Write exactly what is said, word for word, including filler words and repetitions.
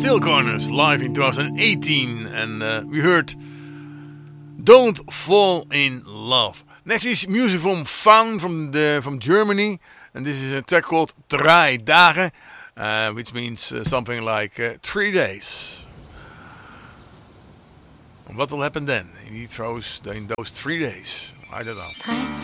Still Corners live in twenty eighteen, and uh, we heard Don't Fall in Love. Next is music from Faun from the from Germany, and this is a track called Drei Dagen, uh, which means uh, something like uh, three days. And what will happen then in those in those three days? I don't know.